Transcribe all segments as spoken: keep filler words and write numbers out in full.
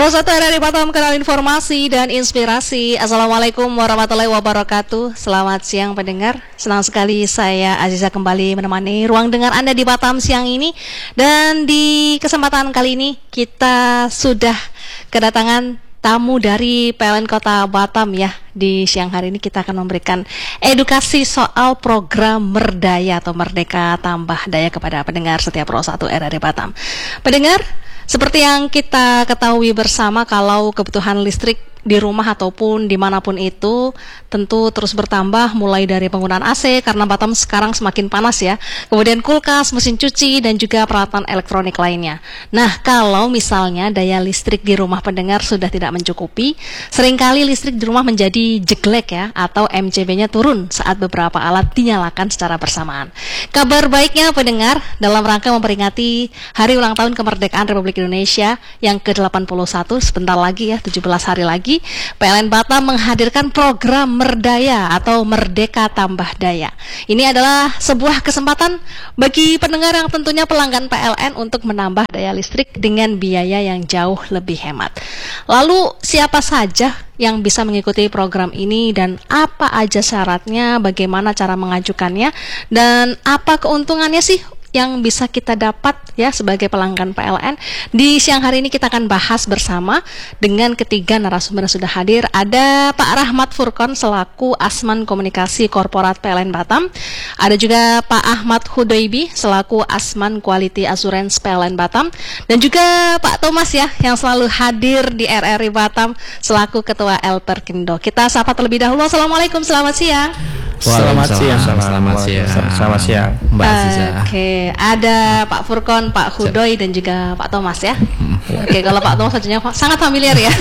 Pro satu R R I Batam, kanal informasi dan inspirasi. Assalamualaikum warahmatullahi wabarakatuh. Selamat siang pendengar. Senang sekali saya Aziza kembali menemani ruang dengar Anda di Batam siang ini. Dan di kesempatan kali ini kita sudah kedatangan tamu dari P L N Kota Batam ya. Di siang hari ini kita akan memberikan edukasi soal program Merdaya atau Merdeka Tambah Daya kepada pendengar setiap Pro satu R R I Batam. Pendengar, seperti yang kita ketahui bersama, kalau kebutuhan listrik di rumah ataupun dimanapun itu tentu terus bertambah, mulai dari penggunaan A C karena Batam sekarang semakin panas ya, kemudian kulkas, mesin cuci, dan juga peralatan elektronik lainnya. Nah, kalau misalnya daya listrik di rumah pendengar sudah tidak mencukupi, seringkali listrik di rumah menjadi jeglek ya, atau M C B-nya turun saat beberapa alat dinyalakan secara bersamaan. Kabar baiknya pendengar, dalam rangka memperingati Hari Ulang Tahun Kemerdekaan Republik Indonesia yang ke delapan puluh satu, sebentar lagi ya, tujuh belas hari lagi, P L N Batam menghadirkan program Merdaya atau Merdeka Tambah Daya. Ini adalah sebuah kesempatan bagi pendengar yang tentunya pelanggan P L N untuk menambah daya listrik dengan biaya yang jauh lebih hemat. Lalu siapa saja yang bisa mengikuti program ini dan apa aja syaratnya, bagaimana cara mengajukannya, dan apa keuntungannya sih yang bisa kita dapat ya sebagai pelanggan P L N? Di siang hari ini kita akan bahas bersama dengan ketiga narasumber yang sudah hadir. Ada Pak Rahmat Furqon selaku Asman Komunikasi Korporat P L N Batam. Ada juga Pak Ahmad Hudaybi selaku Asman Quality Assurance P L N Batam. Dan juga Pak Thomas ya yang selalu hadir di R R I Batam selaku Ketua Elperkindo. Kita sapa terlebih dahulu. Assalamualaikum, selamat siang. Selamat siang, selamat siang, selamat siang, Mbak Aziza. Oke, okay. Ada Pak Furqon, Pak Hudoy, dan juga Pak Thomas ya. Oke, okay, kalau Pak Thomas saja sangat familiar ya.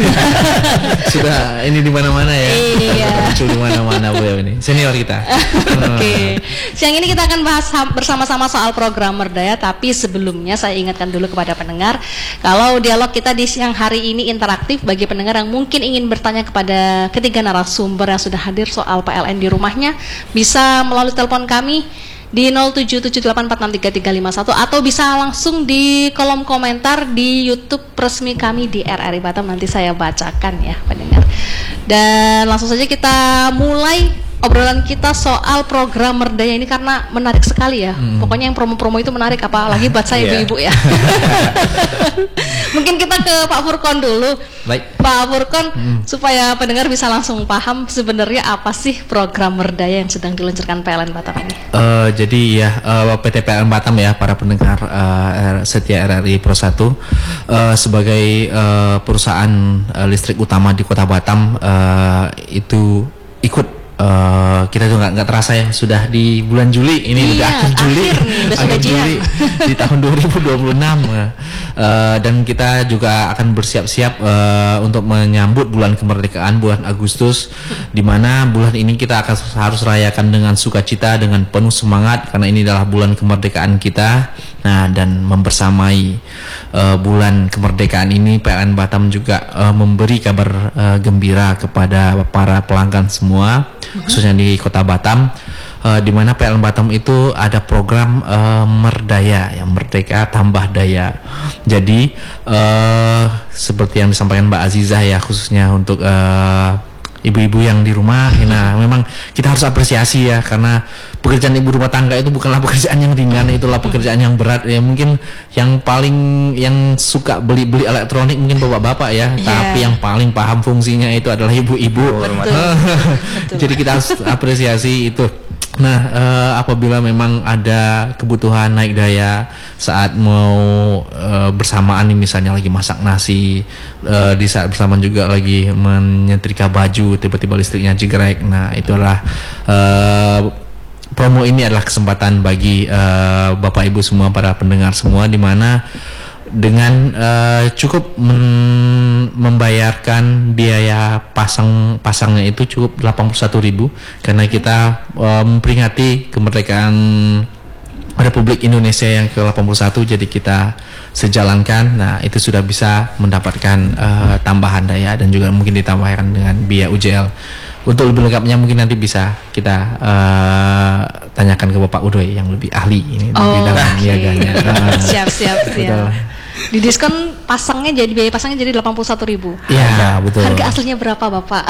Sudah ini di mana-mana ya. Iya. Muncul di mana-mana beliau ini. Senior kita. Oke. Okay. Siang ini kita akan bahas bersama-sama soal program Merdaya, tapi sebelumnya saya ingatkan dulu kepada pendengar kalau dialog kita di siang hari ini interaktif bagi pendengar yang mungkin ingin bertanya kepada ketiga narasumber yang sudah hadir soal P L N di rumahnya, bisa melalui telepon kami di nol tujuh tujuh delapan empat enam tiga tiga lima satu atau bisa langsung di kolom komentar di YouTube resmi kami di R R I Batam, nanti saya bacakan ya pendengar. Dan langsung saja kita mulai obrolan kita soal program Merdaya ini karena menarik sekali ya. Hmm. Pokoknya yang promo-promo itu menarik, apalagi buat saya ibu-ibu ya. Mungkin kita ke Pak Furqon dulu. Baik. Pak Furqon, hmm. supaya pendengar bisa langsung paham sebenarnya apa sih program Merdaya yang sedang diluncurkan P L N Batam ini. Uh, jadi ya uh, P T P L N Batam ya, para pendengar uh, setia R R I Pro satu, uh, sebagai uh, perusahaan uh, listrik utama di Kota Batam, uh, itu ikut Uh, kita tuh nggak nggak terasa ya sudah di bulan Juli ini, iya, udah akhir Juli, akhir, akhir Juli di tahun dua ribu dua puluh enam uh, dan kita juga akan bersiap-siap uh, untuk menyambut bulan kemerdekaan, bulan Agustus, di mana bulan ini kita akan harus rayakan dengan sukacita, dengan penuh semangat karena ini adalah bulan kemerdekaan kita. Nah, dan membersamai uh, bulan kemerdekaan ini, P L N Batam juga uh, memberi kabar uh, gembira kepada para pelanggan semua, khususnya di Kota Batam, uh, di mana P L N Batam itu ada program uh, Merdaya, yang Merdeka Tambah Daya. Jadi uh, seperti yang disampaikan Mbak Aziza ya, khususnya untuk uh, ibu-ibu yang di rumah. Nah, memang kita harus apresiasi ya, karena pekerjaan ibu rumah tangga itu bukanlah pekerjaan yang ringan, itulah pekerjaan yang berat ya. Mungkin yang paling yang suka beli-beli elektronik mungkin bapak-bapak ya, yeah. Tapi yang paling paham fungsinya itu adalah ibu-ibu. Jadi kita harus apresiasi itu. Nah, uh, apabila memang ada kebutuhan naik daya saat mau uh, bersamaan nih, misalnya lagi masak nasi, uh, di saat bersamaan juga lagi menyetrika baju, tiba-tiba listriknya jegrek. Nah, itulah uh, promo ini adalah kesempatan bagi uh, Bapak Ibu semua, para pendengar semua, di mana dengan uh, cukup men- membayarkan biaya pasang pasangnya itu cukup delapan puluh satu ribu, karena kita uh, memperingati kemerdekaan Republik Indonesia yang ke delapan puluh satu, jadi kita sejalankan. Nah, itu sudah bisa mendapatkan uh, tambahan daya dan juga mungkin ditambahkan dengan biaya U J L. Untuk lebih lengkapnya mungkin nanti bisa kita uh, tanyakan ke Bapak Udoy yang lebih ahli ini di oh, bidang niaganya. Okay. Siap siap siap. Didiskon pasangnya jadi biaya pasangnya jadi delapan puluh satu ribu. Ya, betul. Harga aslinya berapa, Bapak?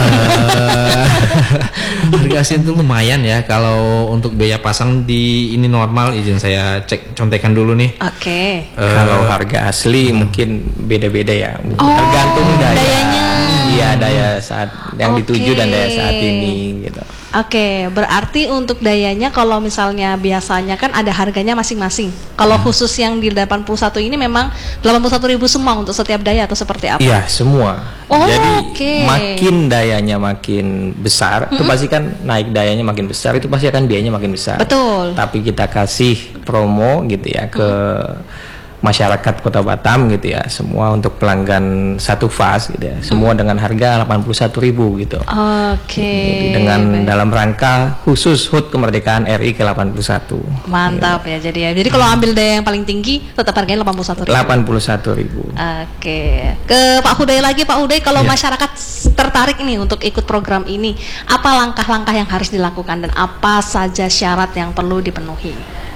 Uh, harga asli itu lumayan ya. Kalau untuk biaya pasang di ini normal, izin saya cek contekan dulu nih. Oke. Uh, Kalau harga asli mungkin beda-beda ya. Oh, Tergantung daya. dayanya. Iya, daya saat yang Oke. dituju dan daya saat ini gitu. Oke, berarti untuk dayanya kalau misalnya biasanya kan ada harganya masing-masing. Kalau khusus yang di delapan puluh satu ini memang delapan puluh satu ribu semua untuk setiap daya atau seperti apa? Iya, semua. Oh, Jadi oke. makin dayanya makin besar, itu pasti kan naik dayanya makin besar, itu pasti akan biayanya makin besar. Betul. Tapi kita kasih promo gitu ya ke masyarakat Kota Batam gitu ya, semua untuk pelanggan satu fas gitu ya, semua dengan harga delapan puluh satu ribu gitu. Oke. Jadi dengan baik. dalam rangka khusus H U T Kemerdekaan R I ke delapan puluh satu. Mantap ya jadi ya. Jadi kalau ambil daya yang paling tinggi tetap harganya delapan puluh satu ribu. delapan puluh satu ribu. Oke. Ke Pak Huday lagi, Pak Huday, kalau Ya. masyarakat tertarik nih untuk ikut program ini, apa langkah-langkah yang harus dilakukan dan apa saja syarat yang perlu dipenuhi?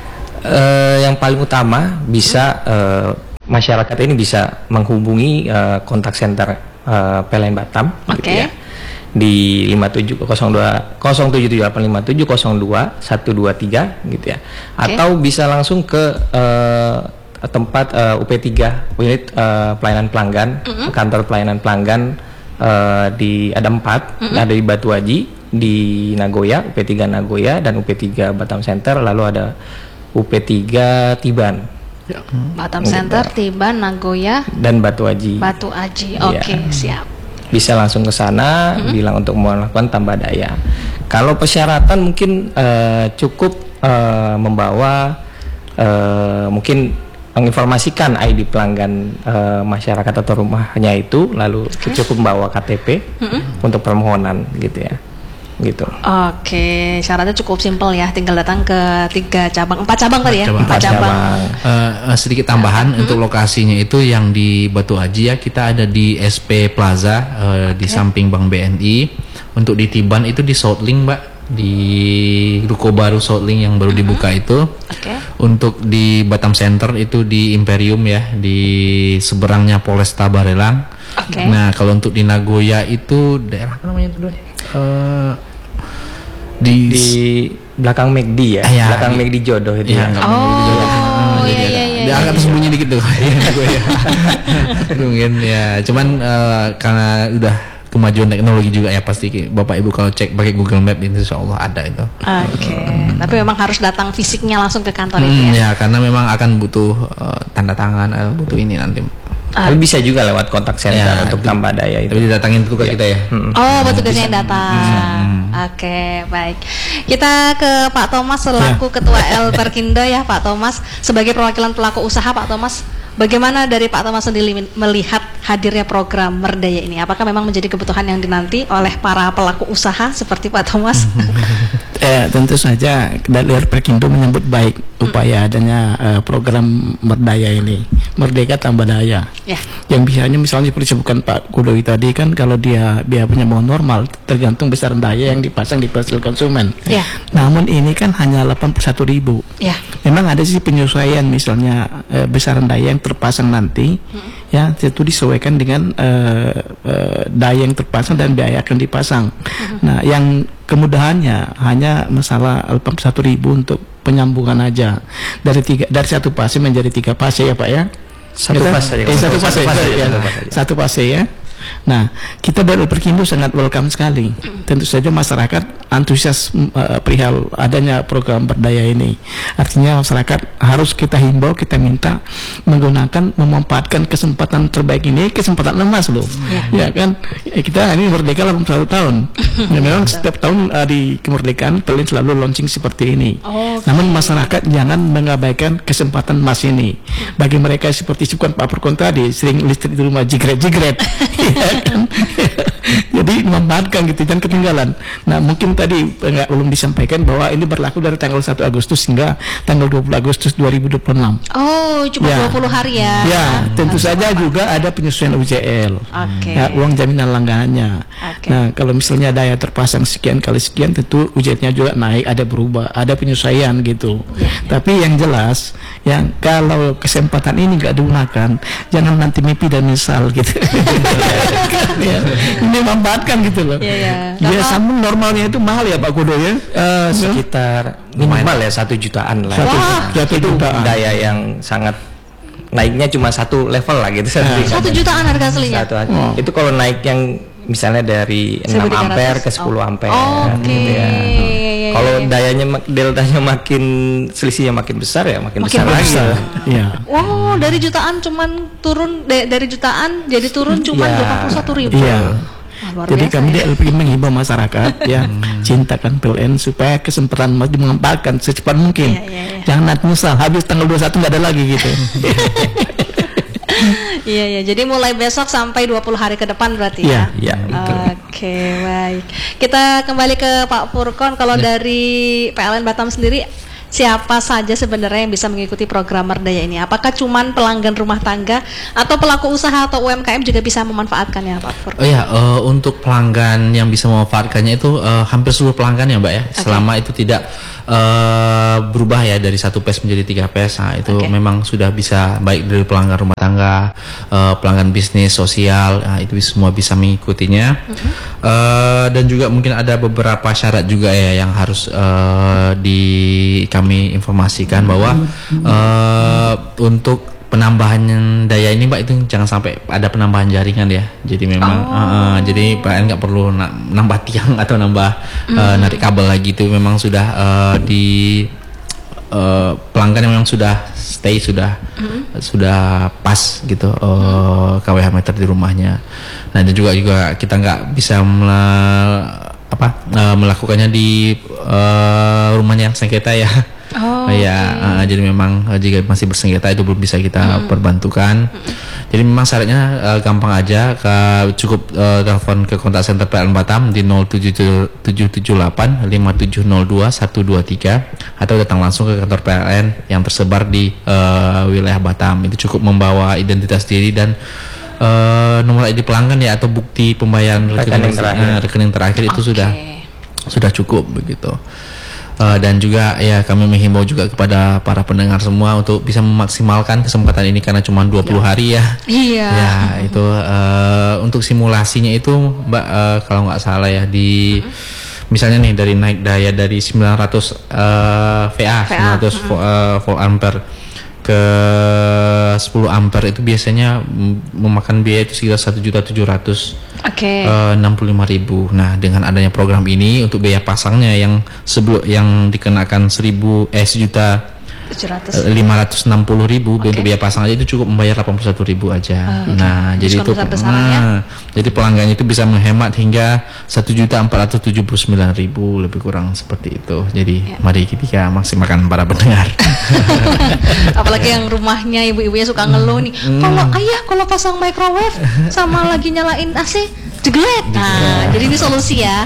Eh, yang paling utama bisa eh, masyarakat ini bisa menghubungi eh, kontak center eh, P L N Batam gitu Oke. ya, di lima tujuh nol dua nol tujuh tujuh delapan lima tujuh nol dua satu dua tiga gitu ya, Oke. atau bisa langsung ke eh, tempat eh, U P tiga unit eh, pelayanan pelanggan, kantor pelayanan pelanggan eh, di ada empat, ada di Batu Aji, di Nagoya, U P tiga Nagoya dan U P tiga Batam Center, lalu ada U P tiga Tiban Batam Gitu. Center, Tiban, Nagoya, dan Batu Aji. Batu Aji. Iya. Oke, siap. Bisa langsung ke sana bilang untuk melakukan tambah daya. Kalau persyaratan mungkin eh, cukup eh, membawa eh, mungkin menginformasikan I D pelanggan eh, masyarakat atau rumahnya itu, lalu cukup membawa K T P untuk permohonan gitu ya. Gitu. Oke, syaratnya cukup simpel ya, tinggal datang ke tiga cabang, empat cabang tadi ya, cabang. empat Empat cabang. cabang. Uh, uh, sedikit tambahan untuk lokasinya itu yang di Batu Aji ya, kita ada di S P Plaza uh, di samping Bank B N I. Untuk di Tiban itu di Soutlink, Mbak, di Ruko Baru Soutlink yang baru dibuka itu. Oke. Untuk di Batam Center itu di Imperium ya, di seberangnya Polresta Barelang. Oke. Nah, kalau untuk di Nagoya itu daerah apa namanya itu, Doi? Uh, di, Di belakang M C D ya, Ah, ya, belakang di- M C D Jodoh itu Iya, ya. nggak Oh, begitu juga. iya, jadi iya, agak- iya, dia iya. agak tersembunyi dikit tuh. Gue ya. Mungkin ya, cuman eh, karena udah kemajuan teknologi juga ya, pasti Bapak Ibu kalau cek pakai Google Map itu insya Allah ada itu. Oke, tapi memang harus datang fisiknya langsung ke kantor itu Hmm, ya. ya, karena memang akan butuh eh, tanda tangan, eh, butuh ini nanti. Tapi bisa juga lewat kontak center Ya, untuk tapi- tambah daya itu. Tapi didatangin tuh ke kita ya. Oh, petugasnya yang datang. Oke, baik. Kita ke Pak Thomas selaku Ketua L Perkindo ya, Pak Thomas. Sebagai perwakilan pelaku usaha, Pak Thomas, bagaimana dari Pak Thomas sendiri melihat hadirnya program Merdaya ini? Apakah memang menjadi kebutuhan yang dinanti oleh para pelaku usaha seperti Pak Thomas? Eh, tentu saja dari Perkindo menyambut baik upaya adanya eh, program Merdaya ini, Merdeka Tambah Daya. Ya. Yang biasanya misalnya seperti disebutkan Pak Kudowi tadi kan, kalau dia biayanya mau normal tergantung besaran daya yang dipasang di hasil konsumen. Ya. Namun ini kan hanya delapan puluh satu ribu. Ya. Memang ada sih penyesuaian, misalnya eh, besaran daya yang terpasang nanti ya itu disesuaikan dengan eh, eh, daya yang terpasang dan biaya akan dipasang. Nah, yang kemudahannya hanya masalah delapan puluh satu ribu untuk penyambungan aja dari tiga dari satu fase menjadi tiga fase ya Pak ya. Satu Kita- fase saja. eh, satu Satu fase, fase, ya. satu fase. Satu fase ya. Nah, kita dari Perkindo sangat welcome sekali. Tentu saja masyarakat antusias uh, perihal adanya program Berdaya ini. Artinya masyarakat harus kita himbau, kita minta menggunakan, memanfaatkan kesempatan terbaik ini, kesempatan emas loh. Ya kan, Eh, kita ini merdeka delapan puluh satu tahun. Ya, memang setiap tahun uh, di kemerdekaan P L N selalu launching seperti ini. Oke. Namun masyarakat jangan mengabaikan kesempatan emas ini. Bagi mereka seperti disebutkan Pak Perkon tadi, sering listrik di rumah jigret-jigret. Ya kan? Jadi memanfaatkan gitu, jangan ketinggalan. Nah mungkin tadi enggak belum disampaikan bahwa ini berlaku dari tanggal satu Agustus hingga tanggal dua puluh Agustus dua ribu dua puluh enam. Oh, cuma Ya. dua puluh hari ya. Ya, tentu Harus saja apa? juga ada penyesuaian U J L. Oke. Ya, uang jaminan langganannya. Oke. Nah, kalau misalnya daya terpasang sekian kali sekian, tentu U J L-nya juga naik, ada berubah, ada penyesuaian gitu. Tapi yang jelas, yang kalau kesempatan ini nggak digunakan, jangan nanti mimpi dan misal gitu. Ya, ini manfaatkan gitu loh. Iya, iya. Dia Karena- sambung normalnya itu mahal ya Pak Kudo ya. Eh, sekitar minimal ya satu jutaan lah. Satu- Wah. satu Itu jutaan. daya yang sangat naiknya cuma satu level lah gitu. Satu, Satu jutaan harga aslinya. Satu aja. Itu kalau naik yang misalnya dari enam seribu tiga ratus. ampere ke sepuluh ampere Oh, oke. gitu ya. Iya, iya, Kalau iya. dayanya mak- deltanya makin selisihnya makin besar ya makin, Makin besar lagi. besar. Iya. Wow, dari jutaan cuman turun de- dari jutaan jadi turun cuman Iya. delapan puluh satu ribu. Iya. Wah, luar Jadi biasa kami ya. di L P I menghimbau masyarakat ya cintakan P L N supaya kesempatan mas dimanfaatkan secepat mungkin. Iya, iya, iya. Jangan nanti nyesal habis tanggal dua puluh satu nggak ada lagi gitu. Iya, iya. Jadi mulai besok sampai dua puluh hari ke depan berarti ya. Iya, betul. Oke, baik. Kita kembali ke Pak Furkon. Kalau dari P L N Batam sendiri, siapa saja sebenarnya yang bisa mengikuti program Merdaya ini? Apakah cuman pelanggan rumah tangga atau pelaku usaha atau U M K M juga bisa memanfaatkannya, Pak Furkon? Oh ya, eh, untuk pelanggan yang bisa memanfaatkannya itu eh, hampir seluruh pelanggan ya Mbak ya, selama itu tidak eh, berubah ya dari satu P E S menjadi tiga P E S. Nah, itu Oke. memang sudah bisa baik dari pelanggan rumah tangga, eh, pelanggan bisnis, sosial, nah, itu semua bisa mengikutinya. Eh, dan juga mungkin ada beberapa syarat juga ya yang harus eh, di kami informasikan bahwa eh, untuk penambahan daya ini Mbak itu jangan sampai ada penambahan jaringan ya. Jadi memang Oh. eh, eh, jadi P L N nggak perlu na- nambah tiang atau nambah eh, narik kabel lagi, itu memang sudah eh, di eh, pelanggan yang memang sudah stay sudah sudah pas gitu eh, K W H meter di rumahnya. Nah dan juga juga kita nggak bisa mela- apa eh, melakukannya di eh, rumahnya yang sengketa ya. Oh, Ya, eh, jadi memang eh, jika masih bersengketa itu belum bisa kita perbantukan. Jadi memang syaratnya eh, gampang aja, ke, cukup eh, telepon ke kontak center P L N Batam di nol tujuh tujuh tujuh delapan lima tujuh nol dua satu dua tiga atau datang langsung ke kantor P L N yang tersebar di eh, wilayah Batam. Itu cukup membawa identitas diri dan eh, nomor I D pelanggan ya atau bukti pembayaran Rekening terakhir. eh, rekening terakhir itu Oke. sudah sudah cukup begitu. Uh, dan juga ya kami menghimbau juga kepada para pendengar semua untuk bisa memaksimalkan kesempatan ini karena cuma dua puluh hari ya. Iya. Ya itu uh, untuk simulasinya itu Mbak uh, kalau nggak salah ya di misalnya nih dari naik daya dari sembilan ratus uh, V A, sembilan ratus vo- uh, volt ampere ke sepuluh ampere itu biasanya mm, memakan biaya itu sekitar satu juta tujuh ratus Oke. enam puluh lima ribu. Nah, dengan adanya program ini untuk biaya pasangnya yang sebelum yang dikenakan seribu eh sejuta tujuh ratus. lima ratus enam puluh ribu Oke. untuk biaya pasang aja itu cukup membayar delapan puluh satu ribu aja. Oh, oke. Nah, jadi Diskon itu besar-besarannya. nah, jadi pelanggan itu bisa menghemat hingga satu juta empat ratus tujuh puluh sembilan ribu lebih kurang seperti itu. Jadi Ya. mari kita maksimalkan para pendengar. Apalagi yang rumahnya ibu-ibunya suka ngeluh nih. Kalau ayah kalau pasang microwave sama lagi nyalain A C jegelet. Nah, jadi ini solusi ya.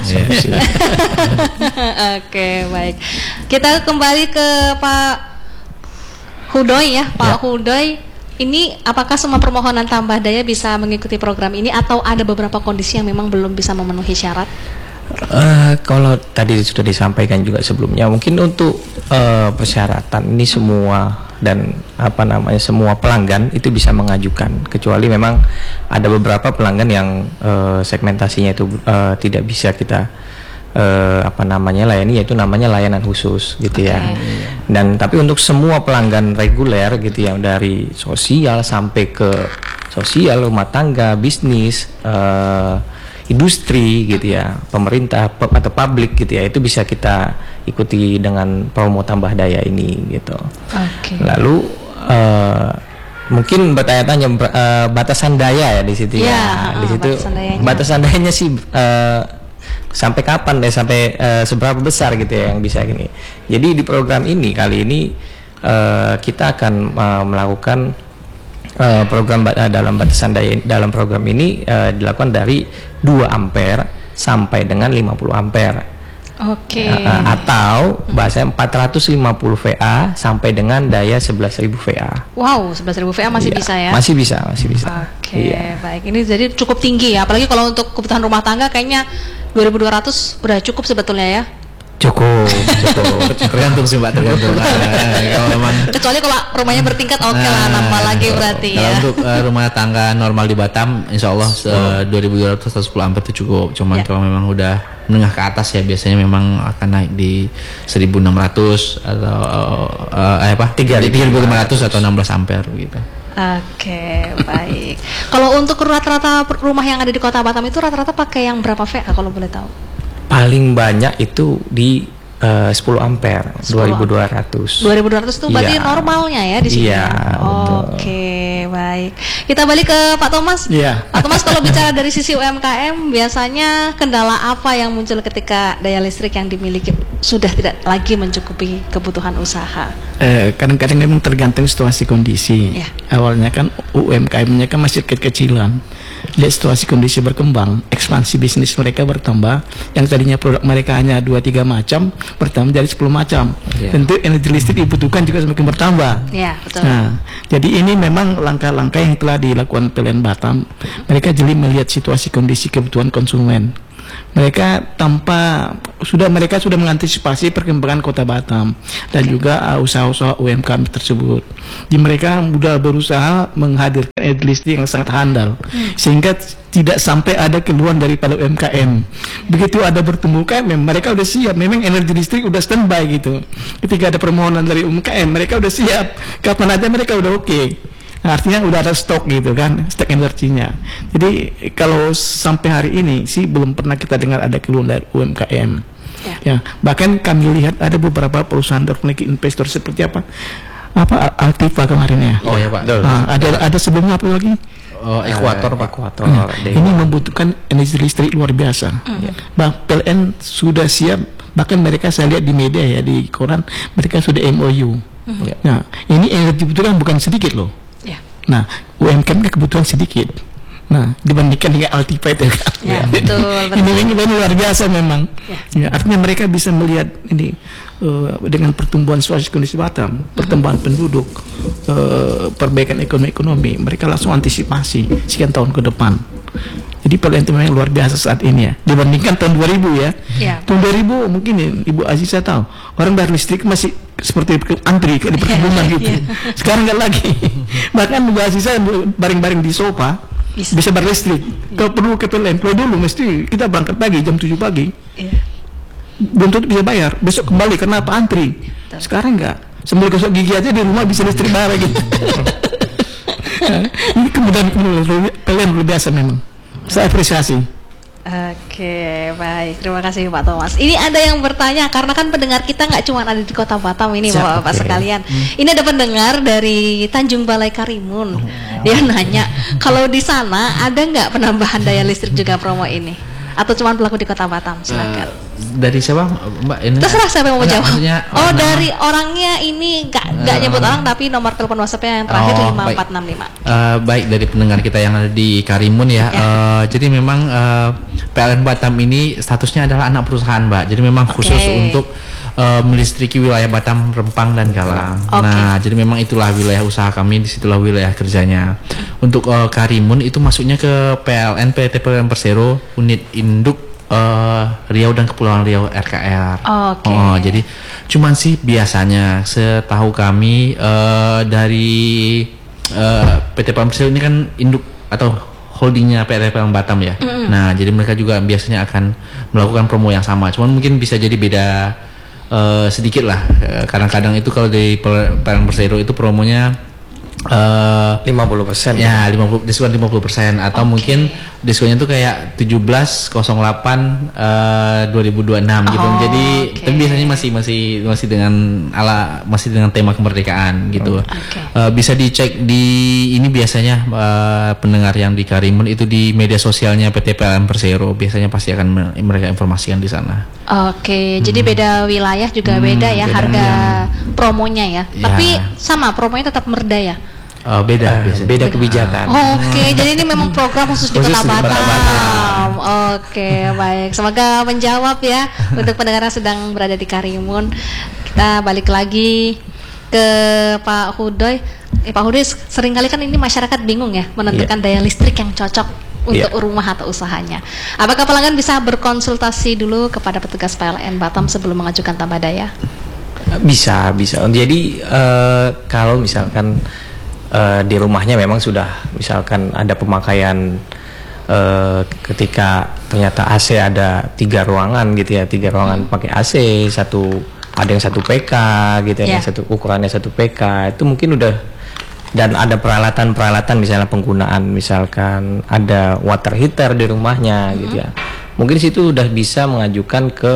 Oke, baik. Kita kembali ke Pak Hudoy ya, Pak Hudoy. Ini apakah semua permohonan tambah daya bisa mengikuti program ini atau ada beberapa kondisi yang memang belum bisa memenuhi syarat? Eh, kalau tadi sudah disampaikan juga sebelumnya, mungkin untuk eh, persyaratan ini semua dan apa namanya semua pelanggan itu bisa mengajukan, kecuali memang ada beberapa pelanggan yang eh, segmentasinya itu eh, tidak bisa kita eh, apa namanya layani, yaitu namanya layanan khusus gitu ya. Dan tapi untuk semua pelanggan reguler gitu yang dari sosial sampai ke sosial, rumah tangga, bisnis, eh, industri gitu ya, pemerintah pu- atau publik gitu ya, itu bisa kita ikuti dengan promo tambah daya ini gitu. Oke. Lalu eh, mungkin bertanya-tanya ber- eh, batasan daya ya di situ Ya, ya. Di ah, situ batasan dayanya. batasan dayanya sih eh, sampai kapan ya, sampai eh, seberapa besar gitu ya yang bisa gini. Jadi di program ini kali ini eh, kita akan eh, melakukan uh, program ba- uh, dalam batasan daya dalam program ini uh, dilakukan dari dua ampere sampai dengan lima puluh ampere. Oke. Uh, atau bahasanya empat ratus lima puluh volt sampai dengan daya sebelas ribu volt. Wow, sebelas ribu volt masih Iya, bisa ya? Masih bisa, masih bisa. Oke, Iya. baik. Ini jadi cukup tinggi ya, apalagi kalau untuk kebutuhan rumah tangga kayaknya dua ribu dua ratus udah cukup sebetulnya ya. Cukup, cukup. Tergantung sih Mbak, tergantung. Nah, kalau memang Kecuali kalau rumahnya bertingkat, oke lah, Nah, nambah lagi berarti kalau ya. untuk uh, rumah tangga normal di Batam, insya Allah uh, dua ribu dua ratus atau sepuluh ampere itu cukup. Cuman Ya. kalau memang udah menengah ke atas ya biasanya memang akan naik di seribu enam ratus atau uh, eh, apa tiga ribu lima ratus atau enam belas ampere gitu. Oke, baik. Kalau untuk rata-rata rumah yang ada di Kota Batam itu rata-rata pakai yang berapa V A kalau boleh tahu? Paling banyak itu di uh, sepuluh ampere, dua ribu dua ratus. dua ribu dua ratus itu berarti Iya. normalnya ya di sini. Iya, ya? betul. Oke, baik. Kita balik ke Pak Thomas. Iya. Pak Thomas, kalau bicara dari sisi U M K M, biasanya kendala apa yang muncul ketika daya listrik yang dimiliki sudah tidak lagi mencukupi kebutuhan usaha? Eh, kadang-kadang memang tergantung situasi kondisi. Ya. Awalnya kan U M K M-nya kan masih kecil-kecilan. Lihat situasi kondisi berkembang, ekspansi bisnis mereka bertambah. Yang tadinya produk mereka hanya dua tiga macam, bertambah jadi sepuluh macam. Ya. Tentu energi listrik dibutuhkan juga semakin bertambah. Ya, betul. Nah, jadi ini memang langkah-langkah yang telah dilakukan P L N Batam. Mereka jeli melihat situasi kondisi kebutuhan konsumen. Mereka tanpa sudah mereka sudah mengantisipasi perkembangan Kota Batam dan juga uh, usaha-usaha U M K M tersebut. Jadi mereka sudah berusaha menghadirkan energi listrik yang sangat handal sehingga tidak sampai ada keluhan daripada U M K M. Begitu ada bertemu U M K M, mereka udah siap. Memang energi listrik udah standby gitu. Ketika ada permohonan dari U M K M, mereka udah siap. Kapan aja mereka udah oke. Nah, artinya udah ada stok gitu kan, stok energinya. Jadi kalau sampai hari ini sih belum pernah kita dengar ada keluhan dari U M K M. Ya. Ya, bahkan kami lihat ada beberapa perusahaan dan memiliki investor seperti apa? Apa Altiva kemarin ya? Oh ya Pak. Nah, ada ada sebelumnya apa lagi? Oh, Ekuator Pak. Ekuator. Nah, Dewa. ini membutuhkan energi listrik luar biasa. Bang P L N sudah siap, bahkan mereka saya lihat di media ya, di koran mereka sudah M O U. Nah, ini energi dibutuhkan bukan sedikit loh. Ya. Nah, U M K M kan kebutuhan sedikit. Nah, dibandingkan dengan Altiva itu kan. Ya, betul, betul. Ini, ini ini luar biasa memang. Ya. Ya, artinya mereka bisa melihat ini uh, dengan pertumbuhan situasi kondisi Batam, pertumbuhan penduduk, uh, perbaikan ekonomi-ekonomi, mereka langsung antisipasi sekian tahun ke depan. Jadi P L N itu memang luar biasa saat ini ya. Dibandingkan tahun dua ribu ya. Ya. Tahun dua ribu mungkin ya, Ibu Aziza tahu, orang bayar listrik masih seperti antri kayak di perkebunan gitu. Sekarang nggak lagi. Bahkan Ibu Aziza baring-baring di sofa Bisa. bisa bayar listrik. Kalau perlu ke P L N, kalau dulu mesti kita berangkat pagi jam tujuh pagi. Iya. Belum tentu bisa bayar. Besok kembali karena apa antri. Sekarang enggak. Sambil gosok gigi aja di rumah bisa listrik bayar gitu. Nah, ini kemudian kemudian P L N luar biasa memang. Saya apresiasi. Oke, baik. Terima kasih Pak Thomas. Ini ada yang bertanya karena kan pendengar kita nggak cuma ada di Kota Batam ini, Siap, Bapak-bapak oke. sekalian. Ini ada pendengar dari Tanjung Balai Karimun. Dia nanya, kalau di sana ada nggak penambahan daya listrik juga promo ini? Atau cuma berlaku di Kota Batam? Silakan. Eh, dari siapa Mbak ini? Terserah siapa yang mau Enggak, jawab. maksudnya, Oh, nama- dari orangnya ini nggak nggak Eh, nyebut orang. orang tapi nomor telepon WhatsApp-nya yang terakhir Oh, lima baik. empat enam lima. Eh, baik dari pendengar kita yang ada di Karimun ya. Ya. Eh, jadi memang eh, P L N Batam ini statusnya adalah anak perusahaan, Mbak. Jadi memang khusus Oke. untuk eh, melistriki wilayah Batam, Rempang dan Galang. Oke. Nah, jadi memang itulah wilayah usaha kami, disitulah wilayah kerjanya. Untuk eh, Karimun itu masuknya ke P L N P T P L N Persero unit induk eh, Riau dan Kepulauan Riau R K R. Oke. Oh, jadi cuman sih biasanya setahu kami eh, dari eh, P T P L N Persero ini kan induk atau holdingnya P T P L N Batam ya. Nah, jadi mereka juga biasanya akan melakukan promo yang sama. Cuman mungkin bisa jadi beda eh, sedikit lah. Eh, Kadang-kadang itu kalau di P L N Persero itu promonya eh lima puluh persen. ya lima puluh diskon lima puluh persen atau mungkin diskonnya tuh kayak tujuh belas nol delapan eh, dua ribu dua puluh enam gitu. Oh, Jadi oke. tapi biasanya masih masih masih dengan ala masih dengan tema kemerdekaan gitu. Oke. Eh, bisa dicek di ini biasanya eh, pendengar yang di Karimun itu di media sosialnya P T P L N Persero biasanya pasti akan me- mereka informasikan di sana. Oke, jadi beda wilayah juga Hmm, beda ya beda harga promonya ya. Ya. Tapi sama promonya tetap merdaya. Oh, beda, Uh, biasanya. beda kebijakan. Oke, jadi ini memang program khusus di Khusus Kota di Kota Batam. Batam. Oke, baik. Semoga menjawab ya untuk pendengar yang sedang berada di Karimun. Kita balik lagi ke Pak Hudoy. Eh, Pak Hudoy, seringkali kan ini masyarakat bingung ya menentukan daya listrik yang cocok untuk Iya. rumah atau usahanya. Apakah pelanggan bisa berkonsultasi dulu kepada petugas P L N Batam sebelum mengajukan tambah daya? Bisa, bisa. Jadi uh, kalau misalkan uh, di rumahnya memang sudah misalkan ada pemakaian uh, ketika ternyata A C ada tiga ruangan gitu ya, tiga ruangan pakai A C, satu ada yang satu P K gitu ya, Yeah. yang satu ukurannya satu P K, itu mungkin udah, dan ada peralatan-peralatan misalnya penggunaan misalkan ada water heater di rumahnya Mm-hmm. gitu ya. Mungkin situ udah bisa mengajukan ke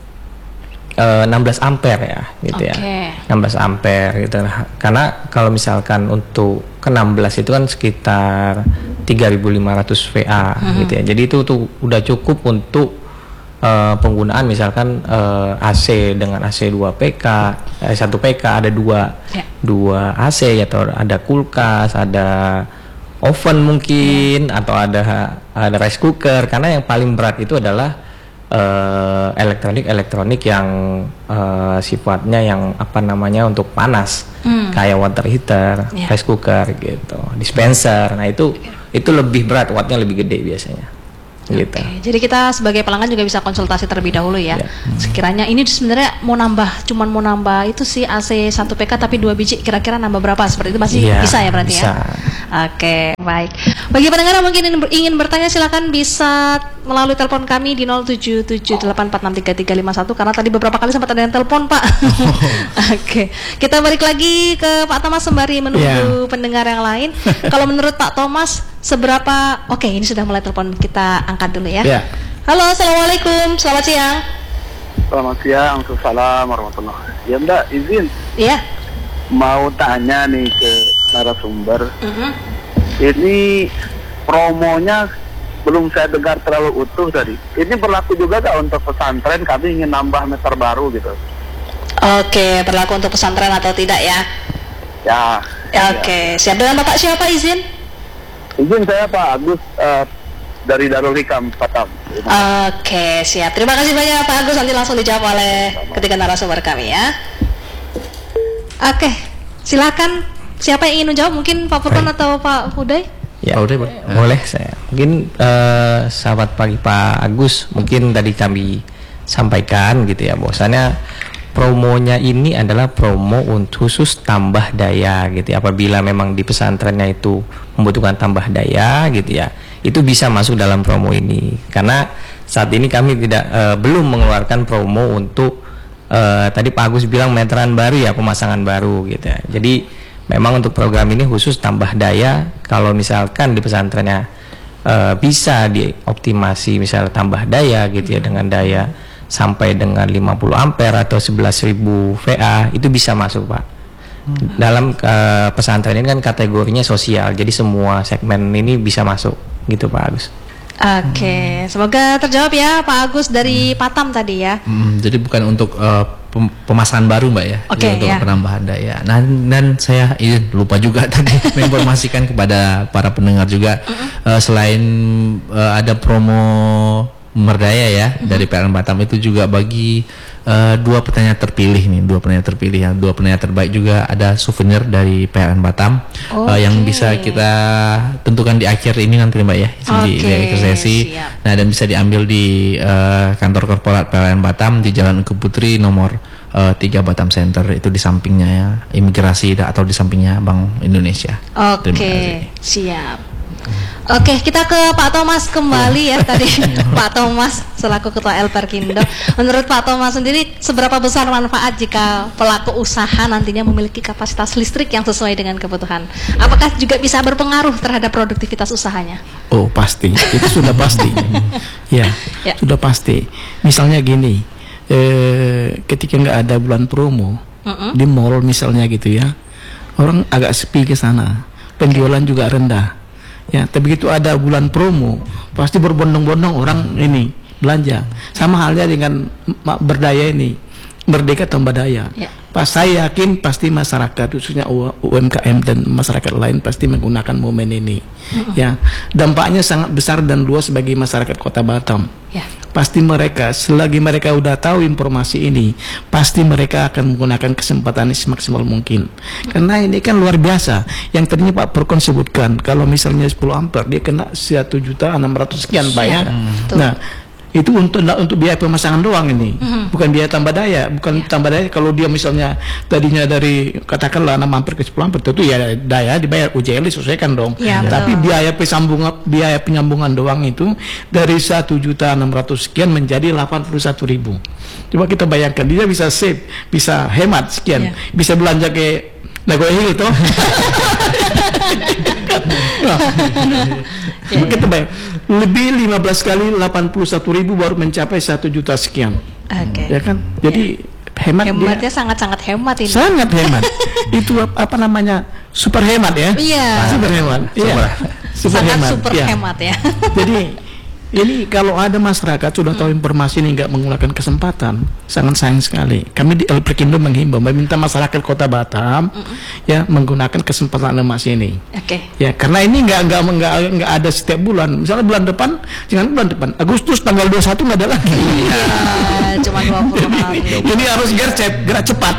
Uh, enam belas ampere ya gitu ya. Oke. enam belas ampere gitu. Nah, karena kalau misalkan untuk ke enam belas itu kan sekitar tiga ribu lima ratus watt gitu ya. Jadi itu tuh udah cukup untuk uh, penggunaan misalkan uh, A C dengan A C dua P K, eh, satu P K ada dua Ya. dua A C atau ada kulkas, ada oven mungkin atau ada ada rice cooker, karena yang paling berat itu adalah Uh, elektronik-elektronik yang uh, sifatnya yang apa namanya untuk panas, Hmm. kayak water heater, Yeah. rice cooker gitu, dispenser. Nah itu itu lebih berat, wattnya lebih gede biasanya, gitu. Oke, jadi kita sebagai pelanggan juga bisa konsultasi terlebih dahulu ya. Ya. Sekiranya ini sebenarnya mau nambah, cuman mau nambah itu sih A C satu P K tapi dua biji, kira-kira nambah berapa? Seperti itu masih Iya, bisa ya berarti bisa. ya. Oke, baik. Bagi pendengar yang mungkin ingin, ingin bertanya, silakan bisa melalui telepon kami di nol tujuh tujuh delapan empat enam tiga tiga lima satu, karena tadi beberapa kali sempat ada yang telepon, Pak. Oke, kita balik lagi ke Pak Thomas sembari menunggu Ya. pendengar yang lain. Kalau menurut Pak Thomas, seberapa? Oke, ini sudah mulai telepon, kita angkat dulu ya. Ya. Halo, assalamualaikum, selamat siang. Selamat siang, Assalamualaikum warahmatullahi wabarakatuh. Ya Mbak, izin Iya. mau tanya nih ke narasumber. Mhm. Ini promonya belum saya dengar terlalu utuh tadi. Ini berlaku juga gak untuk pesantren? Kami ingin nambah meter baru gitu. Oke, berlaku untuk pesantren atau tidak ya? Ya. Ya, Oke, siap. Dengan Bapak siapa izin? Izin saya Pak Agus eh, dari Darul Hikam Batam. Oke, siap. Terima kasih banyak Pak Agus. Nanti langsung dijawab oleh ketiga narasumber kami ya. Oke, silakan. Siapa yang ingin menjawab? Mungkin Pak Purban atau Pak Huday? Ya, Oh, udah, boleh. boleh saya. Mungkin eh, sahabat pagi Pak Agus, mungkin tadi kami sampaikan gitu ya, bahwasannya promonya ini adalah promo untuk khusus tambah daya gitu ya. Apabila memang di pesantrennya itu membutuhkan tambah daya gitu ya, itu bisa masuk dalam promo ini. Karena saat ini kami tidak eh, belum mengeluarkan promo untuk eh, tadi Pak Agus bilang meteran baru ya, pemasangan baru gitu ya. Jadi memang untuk program ini khusus tambah daya. Kalau misalkan di pesantrennya uh, bisa dioptimasi misalnya tambah daya gitu ya, dengan daya sampai dengan lima puluh ampere atau sebelas ribu watt, itu bisa masuk Pak. Hmm. Dalam uh, pesantren ini kan kategorinya sosial, jadi semua segmen ini bisa masuk gitu Pak Agus. Oke, semoga terjawab ya Pak Agus dari Batam tadi ya. Hmm, jadi bukan untuk uh, pem- pemasangan baru Mbak ya, Oke, jadi untuk ya. penambahan daya. Nah, dan saya izin lupa juga tadi menginformasikan kepada para pendengar juga, uh, selain uh, ada promo Merdaya ya dari P L N Batam, itu juga bagi uh, dua penanya terpilih nih, dua penanya terpilih yang dua penanya terbaik juga ada souvenir dari P L N Batam uh, yang Oke. bisa kita tentukan di akhir ini nanti Mbak ya, di, di Oke, akhir sesi. siap. Nah, dan bisa diambil di uh, kantor korporat P L N Batam di Jalan Ungku Putri nomor uh, tiga Batam Center, itu di sampingnya ya imigrasi atau di sampingnya Bank Indonesia. Terima Oke, kasih. siap. Oke, kita ke Pak Thomas kembali ya tadi. Pak Thomas selaku Ketua L Perkindo. Menurut Pak Thomas sendiri, seberapa besar manfaat jika pelaku usaha nantinya memiliki kapasitas listrik yang sesuai dengan kebutuhan? Apakah juga bisa berpengaruh terhadap produktivitas usahanya? Oh pasti, itu sudah pasti. ya, Ya. sudah pasti. Misalnya gini, eh, ketika nggak ada bulan promo Mm-mm. di mall misalnya gitu ya, orang agak sepi ke sana, penjualan juga rendah. Ya, tapi begitu ada bulan promo, pasti berbondong-bondong orang ini belanja. Sama halnya dengan ma- berdaya ini. Merdeka Tambah Daya. Ya. Pas saya yakin pasti masyarakat khususnya U M K M dan masyarakat lain pasti menggunakan momen ini. Mm-hmm. Ya, dampaknya sangat besar dan luas bagi masyarakat Kota Batam. Ya. Pasti mereka selagi mereka udah tahu informasi ini, pasti mereka akan menggunakan kesempatan ini semaksimal mungkin. Mm-hmm. Karena ini kan luar biasa. Yang tadinya Pak Purkon sebutkan kalau misalnya sepuluh ampere dia kena satu juta enam ratus sekian Pak ya. Mm-hmm. Nah, itu untuk untuk biaya pemasangan doang ini, mm-hmm. bukan biaya tambah daya, bukan yeah. tambah daya. Kalau dia misalnya tadinya dari katakanlah enam ampere ke sepuluh ampere, tentu ya daya dibayar U J L disesuaikan dong. Yeah, Tapi betul. biaya pesambungan biaya penyambungan doang itu dari satu juta enam ratus sekian menjadi delapan puluh satu ribu. Coba kita bayangkan dia bisa save, bisa hemat sekian, yeah. bisa belanja ke Nagoya itu. Nah, yeah, kita bayang lebih lima belas kali delapan puluh satu ribu baru mencapai satu juta sekian. Oke. Ya kan? Jadi hemat Hematnya dia. sangat-sangat hemat ini. Sangat hemat. Itu apa, apa namanya? Super hemat ya? Iya. Super hemat. Iya. Super Sangat hemat. super ya. hemat ya. Jadi ini kalau ada masyarakat sudah tahu informasi ini nggak menggunakan kesempatan, sangat sayang sekali. Kami di Elperkindo menghimbau, meminta masyarakat Kota Batam mm-mm. ya menggunakan kesempatan emas ini. Oke. Okay. Ya karena ini nggak nggak nggak nggak ada setiap bulan. Misalnya bulan depan, jangan bulan depan, Agustus tanggal dua puluh satu nggak ada lagi. Iya, cuma dua puluh hari. Ini harus gercep, gerak cepat.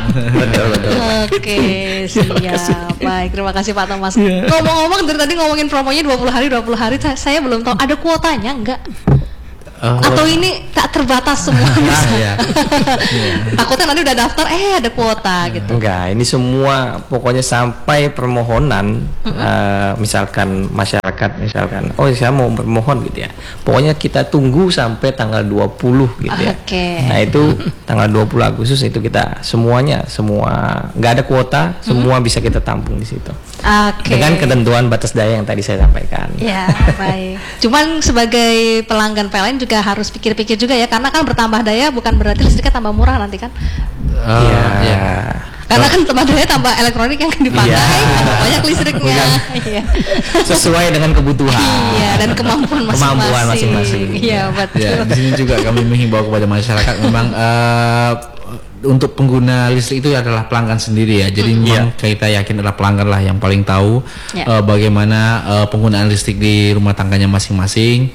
Oke, siap. Baik, terima kasih Pak Thomas. Yeah. Ngomong-ngomong dari tadi ngomongin promonya dua puluh hari, dua puluh hari, saya belum tahu ada kuotanya enggak? Uh, Atau ini tak terbatas semua? Nah, ya. Takutnya nanti udah daftar, eh ada kuota gitu. Enggak, ini semua pokoknya sampai permohonan, mm-hmm. uh, misalkan masyarakat misalkan, oh saya mau bermohon gitu ya. Pokoknya kita tunggu sampai tanggal dua puluh gitu ya. Okay. Nah itu tanggal dua puluh Agustus itu kita semuanya, semua nggak ada kuota, semua mm-hmm. bisa kita tampung di situ. Okay. Dengan ketentuan batas daya yang tadi saya sampaikan. Ya, baik. Cuman sebagai pelanggan P L N juga harus pikir-pikir juga ya, karena kan bertambah daya bukan berarti listriknya tambah murah nanti kan. Uh, ya. ya. Karena kan tambah daya tambah elektronik yang dipakai, ya. tambah banyak listriknya. Iya. Sesuai dengan kebutuhan. Iya, dan kemampuan masing-masing. Kemampuan masing-masing. Iya, betul. Ya, di sini juga kami menghimbau kepada masyarakat memang uh, untuk pengguna listrik itu adalah pelanggan sendiri ya. Jadi hmm. memang yeah. kita yakin adalah pelanggan lah yang paling tahu yeah. uh, bagaimana uh, penggunaan listrik di rumah tangganya masing-masing.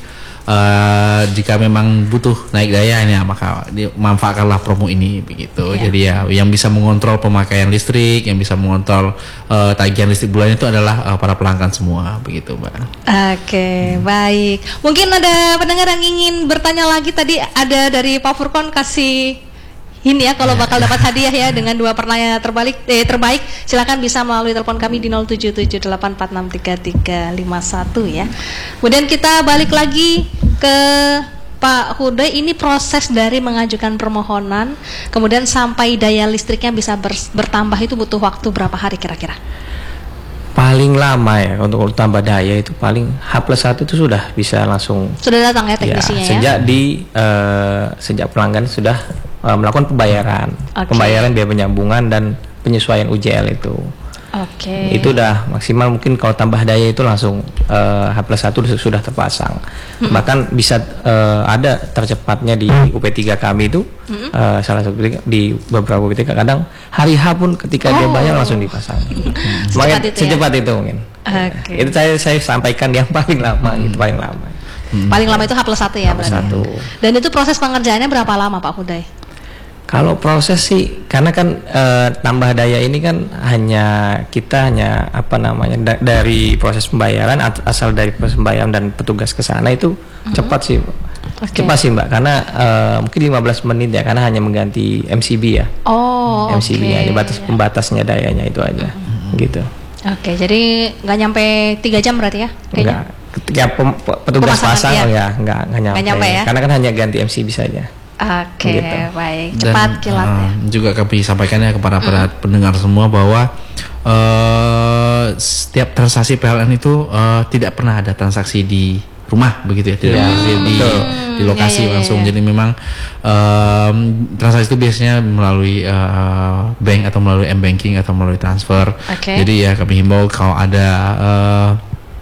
Uh, jika memang butuh naik daya ini, maka manfaatkanlah promo ini begitu. Yeah. Jadi ya yang bisa mengontrol pemakaian listrik, yang bisa mengontrol uh, tagihan listrik bulan itu adalah uh, para pelanggan semua begitu, Mbak. Oke, okay, hmm. baik. Mungkin ada pendengar yang ingin bertanya lagi, tadi ada dari Pak Furkon kasih ini ya kalau bakal dapat hadiah ya dengan dua pertanyaan terbalik eh, terbaik, silakan bisa melalui telepon kami di nol tujuh tujuh delapan empat enam tiga tiga lima satu ya. Kemudian kita balik lagi ke Pak Huday, ini proses dari mengajukan permohonan kemudian sampai daya listriknya bisa ber, bertambah itu butuh waktu berapa hari kira-kira? Paling lama ya untuk tambah daya itu paling H plus satu itu sudah bisa langsung sudah datang ya teknisinya ya? Sejak di uh, sejak pelanggan sudah uh, melakukan pembayaran, okay. pembayaran biaya penyambungan dan penyesuaian U J L itu. Oke. Okay. Itu udah maksimal, mungkin kalau tambah daya itu langsung uh, H plus satu sudah terpasang. Mm-hmm. Bahkan bisa uh, ada tercepatnya di U P tiga kami itu, mm-hmm. uh, salah satu di beberapa U P tiga kadang hari H pun ketika oh. dia bayar langsung dipasang. Mm-hmm. Makanya secepat itu, secepat ya? itu mungkin. Okay. Itu saya saya sampaikan yang paling lama mm-hmm. gitu, paling lama. Mm-hmm. Paling lama itu H plus satu ya H plus satu. Dan itu proses pengerjaannya berapa lama Pak Huday? Kalau proses sih, karena kan e, tambah daya ini kan hanya kita hanya apa namanya da dari proses pembayaran, asal dari proses pembayaran dan petugas ke sana itu mm-hmm. cepat sih, okay. cepat sih Mbak, karena e, mungkin lima belas menit ya, karena hanya mengganti M C B ya, oh, M C B okay. ya, batas pembatasnya dayanya itu aja, mm-hmm. gitu. Oke, okay, jadi nggak nyampe tiga jam berarti ya? Enggak, ketika pem, petugas Pemasangan, pasang ya. oh ya nggak nggak nyampe, nyampe ya? Karena kan hanya ganti M C B saja. Oke, okay, gitu. Baik, Dan, cepat kilatnya. Uh, juga kami sampaikan ya kepada para mm. pendengar semua bahwa uh, setiap transaksi P L N itu uh, tidak pernah ada transaksi di rumah begitu ya, tidak yeah. di, di di lokasi yeah, yeah, langsung. Yeah. Jadi memang um, transaksi itu biasanya melalui uh, bank atau melalui m banking atau melalui transfer. Okay. Jadi ya kami himbau kalau ada uh,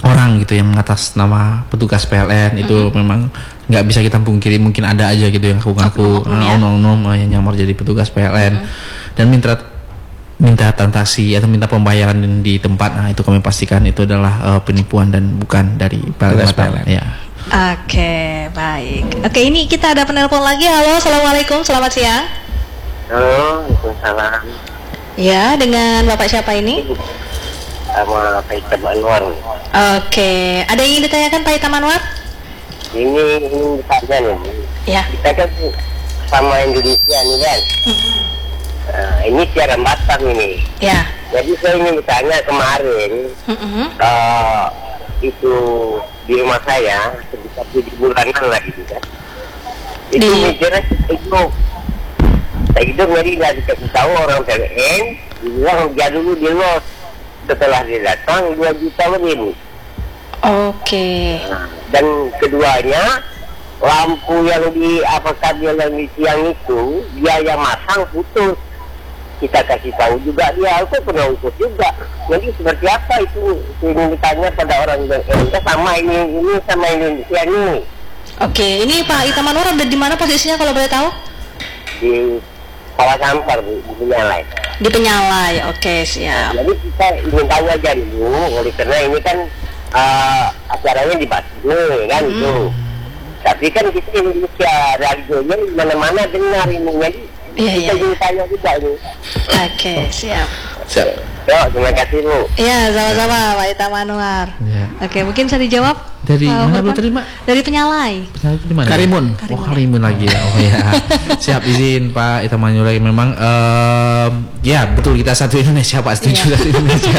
orang gitu yang mengatas nama petugas P L N itu Mm-hmm. memang nggak bisa kita pungkiri, mungkin ada aja gitu yang ngaku-ngaku Oknum-oknum ya. uh, oknum-oknum, uh, yang nyamar jadi petugas P L N dan minta minta transaksi atau minta pembayaran di tempat. Nah itu kami pastikan itu adalah uh, penipuan dan bukan dari P L N Petugas Batam. P L N. Ya. Oke, baik. Oke, ini kita ada penelpon lagi. Halo, assalamualaikum, selamat siang. Halo, Waalaikumsalam. Ya, dengan Bapak siapa ini? Sama Pak Itam Anwar. Oke, ada yang ingin ditanyakan Pak Itam Anwar? Ini ini bertanya nih. Ya. Kita kan sama Indonesia nih kan. Nah, ini siaran Batam ini. Ya. Jadi saya ingin bertanya kemarin Mm-mm. eh, itu di rumah saya sekitar tujuh bulanan lah gitu kan. Itu Di- mikirnya itu saya itu ngeri nggak dikasih tahu orang P L N, dibilang dia dulu di los. Setelah dia datang dua juta lebih Bu. Oke. Nah, dan keduanya lampu yang di apa kabel yang di tiang itu dia yang masang putus. Kita kasih tahu juga dia, aku pernah ukur juga. Jadi seperti apa itu? Ini ditanya pada orang Indonesia sama ini ini sama Indonesia ini Oke, ini Pak Itam Anwar ada di mana posisinya kalau boleh tahu? di Kawah Sampar Bu, di Penyalai. Di Penyalai. Oke, siap. Jadi kita ingin tahu aja dulu, oleh karena ini kan uh, acaranya di Batu kan itu. Tapi kan kita Indonesia radionya di mana-mana dengar ini, jadi Iya, kita iya, ingin tanya juga ini. Oke, siap. Siap. Yo, terima kasih Bu. Iya, sama-sama Pak Itam Anwar. Ya. Oke, mungkin bisa dijawab? Dari Pak mana Bapak? Bu terima? Dari Penyalai. Penyalai itu di mana? Karimun. Oh Karimun lagi ya. Oh ya. Siap, izin Pak Itam Anwar. Memang em, ya betul kita satu Indonesia Pak, setuju Iya. satu Indonesia.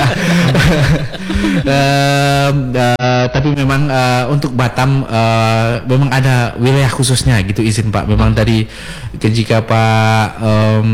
Em, eh, tapi memang eh, untuk Batam eh, memang ada wilayah khususnya gitu, izin Pak. Memang dari jika Pak em,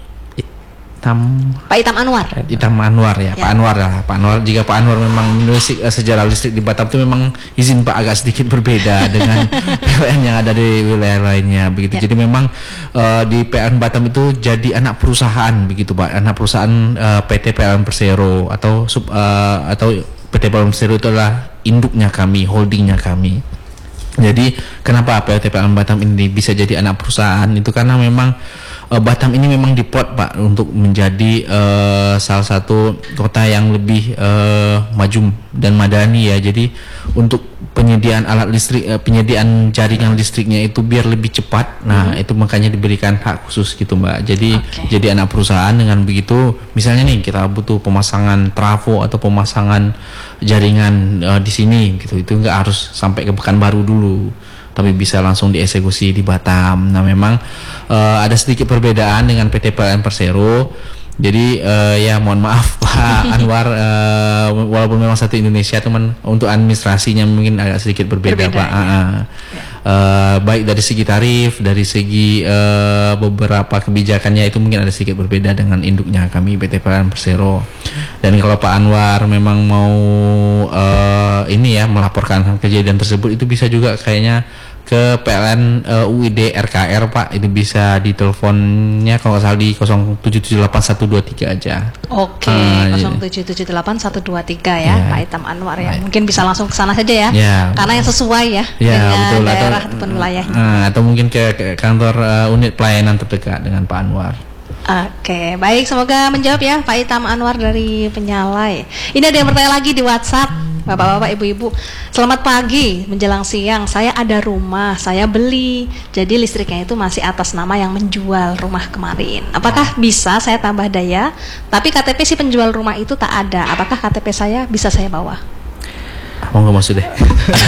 Itam Pak Itam Anwar. Itam Anwar ya, Ya. Pak Anwar lah, Pak Anwar. Jika Pak Anwar memang menelisik eh, sejarah listrik di Batam itu memang izin Pak agak sedikit berbeda dengan P L N yang ada di wilayah lainnya begitu. Ya. Jadi memang eh, di P L N Batam itu jadi anak perusahaan begitu Pak, anak perusahaan eh, P T P L N Persero atau sub eh, atau P T P L N Persero itu adalah induknya kami, holdingnya kami. Jadi kenapa P T P L N Batam ini bisa jadi anak perusahaan itu karena memang uh, Batam ini memang dipot Pak untuk menjadi uh, salah satu kota yang lebih uh, maju dan madani ya. Jadi untuk penyediaan alat listrik, uh, penyediaan jaringan listriknya itu biar lebih cepat. Nah, itu makanya diberikan hak khusus gitu Mbak. Jadi Oke. jadi anak perusahaan dengan begitu, misalnya nih kita butuh pemasangan trafo atau pemasangan jaringan uh, di sini gitu, itu nggak harus sampai ke Pekanbaru dulu, tapi bisa langsung dieksekusi di Batam. Nah memang uh, ada sedikit perbedaan dengan P T P L N Persero. Jadi uh, ya mohon maaf Pak Anwar, uh, walaupun memang satu Indonesia, teman untuk administrasinya mungkin agak sedikit berbeda, Berbeda, Pak. ya. Uh, uh. Uh, baik dari segi tarif, dari segi uh, beberapa kebijakannya itu mungkin ada sedikit berbeda dengan induknya kami P T P L N Persero. Dan kalau Pak Anwar memang mau uh, ini ya melaporkan kejadian tersebut, itu bisa juga kayaknya ke P L N uh, U I D R K R Pak. Ini bisa diteleponnya kalau nggak salah di nol tujuh tujuh delapan satu dua tiga aja. Oke, Ah, nol tujuh tujuh delapan satu dua tiga ya, Ya. Pak Itam Anwar ya. Baik. Mungkin bisa langsung ke sana saja ya. Ya. Karena yang sesuai ya, Ya dengan betul, daerah atau, ataupun wilayahnya. uh, atau mungkin ke, ke kantor uh, unit pelayanan terdekat dengan Pak Anwar. Oke, baik, semoga menjawab ya Pak Itam Anwar dari Penyalai. Ini ada yang bertanya lagi di WhatsApp. Bapak-bapak, ibu-ibu, selamat pagi menjelang siang. Saya ada rumah, saya beli. Jadi listriknya itu masih atas nama yang menjual rumah kemarin. Apakah bisa saya tambah daya? Tapi K T P si penjual rumah itu tak ada. Apakah K T P saya bisa saya bawa? Oh nggak maksud deh.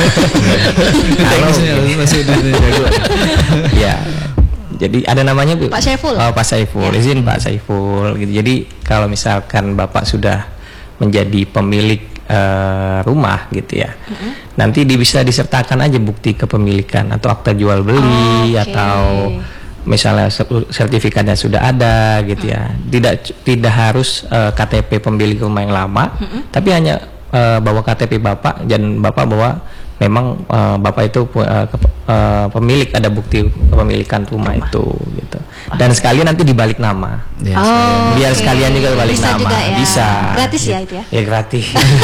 Ya. Jadi ada namanya Bu. Pak Saiful. Oh, Pak Saiful. Ya. Izin Pak Saiful gitu. Jadi kalau misalkan Bapak sudah menjadi pemilik eh, rumah gitu ya. Mm-hmm. Nanti di, bisa disertakan aja bukti kepemilikan atau akta jual beli Oke. atau misalnya se- sertifikatnya sudah ada gitu ya. Tidak tidak harus eh, K T P pemilik rumah yang lama, Mm-hmm. tapi hanya eh, bawa K T P Bapak dan Bapak bawa memang uh, bapak itu uh, ke- uh, pemilik, ada bukti kepemilikan rumah, rumah. itu gitu. Dan sekalian nanti dibalik nama. Ya, Oh, Biar oke. sekalian juga balik Bisa nama. juga ya. Bisa. Gratis ya itu ya. Ya gratis.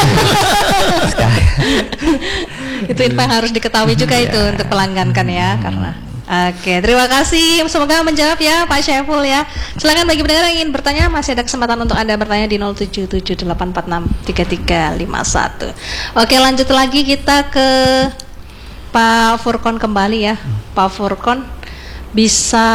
Itu info yang harus diketahui juga itu untuk pelanggan kan ya, karena oke, terima kasih. Semoga menjawab ya Pak Syaiful ya. Silakan bagi pendengar yang ingin bertanya, masih ada kesempatan untuk Anda bertanya di nol tujuh tujuh delapan empat enam tiga tiga lima satu. Oke, lanjut lagi kita ke Pak Furkon kembali ya. Pak Furkon, bisa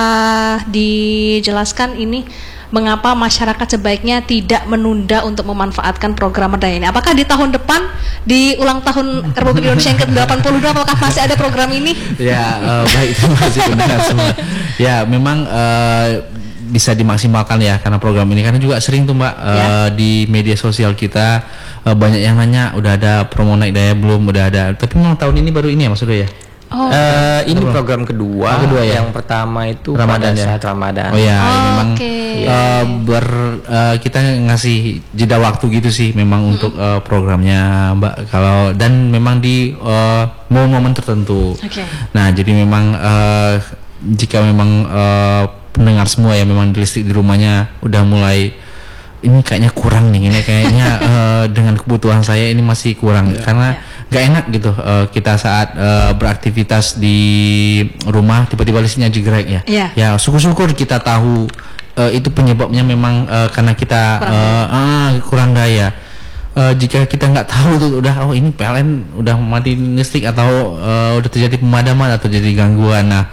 dijelaskan ini mengapa masyarakat sebaiknya tidak menunda untuk memanfaatkan program berdaya ini? Apakah di tahun depan, di ulang tahun Republik Indonesia yang ke delapan puluh dua, apakah masih ada program ini? Ya, uh, baik, terima kasih pendengar semua. Ya, memang uh, bisa dimaksimalkan ya, karena program ini karena juga sering tuh Mbak uh, Ya. di media sosial kita uh, banyak yang nanya udah ada promo naik daya belum, udah ada. Tapi memang tahun ini baru ini ya maksudnya ya. Oh, Eh, ini program kedua. Oh, kedua ya? Yang pertama itu Ramadan pada ya? saat Ramadan. Oh ya, ya Oh, memang oke. uh, ber uh, kita ngasih jeda waktu gitu sih memang Hmm. untuk uh, programnya Mbak, kalau dan memang di uh, momen tertentu. Oke. Nah, jadi memang uh, jika memang uh, pendengar semua ya memang listrik di rumahnya udah mulai ini kayaknya kurang nih, ini kayaknya uh, dengan kebutuhan saya ini masih kurang karena nggak enak gitu uh, kita saat uh, beraktivitas di rumah tiba-tiba listriknya jegrek ya. Iya. Ya syukur-syukur kita tahu uh, itu penyebabnya memang uh, karena kita Kurang uh, ah, kurang daya. Uh, jika kita nggak tahu tuh udah oh ini P L N udah mati listrik atau uh, udah terjadi pemadaman atau jadi gangguan. Nah,